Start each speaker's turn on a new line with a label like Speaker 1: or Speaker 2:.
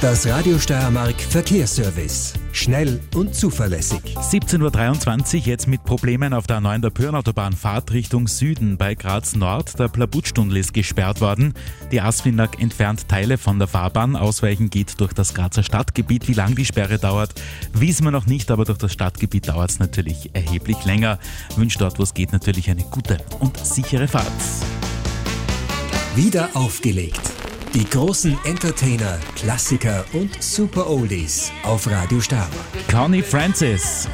Speaker 1: Das Radio Steiermark Verkehrsservice. Schnell und zuverlässig.
Speaker 2: 17.23 Uhr, jetzt mit Problemen auf der A9 der Pyrnautobahn, Fahrt Richtung Süden. Bei Graz Nord, der Plabutstunnel ist gesperrt worden. Die ASFINAG entfernt Teile von der Fahrbahn. Ausweichen geht durch das Grazer Stadtgebiet. Wie lange die Sperre dauert, wissen wir noch nicht, aber durch das Stadtgebiet dauert es natürlich erheblich länger. Wünscht dort, wo es geht, natürlich eine gute und sichere Fahrt.
Speaker 1: Wieder aufgelegt. Die großen Entertainer, Klassiker und Super Oldies auf Radio Steiermark.
Speaker 2: Connie Francis.